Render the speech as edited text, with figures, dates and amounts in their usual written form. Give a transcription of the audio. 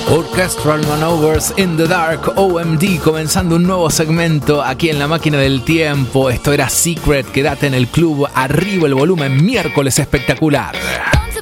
Orchestral Maneuvers in the Dark, OMD, comenzando un nuevo segmento aquí en La Máquina del Tiempo. Esto era Secret, quédate en el club, arriba el volumen, miércoles espectacular.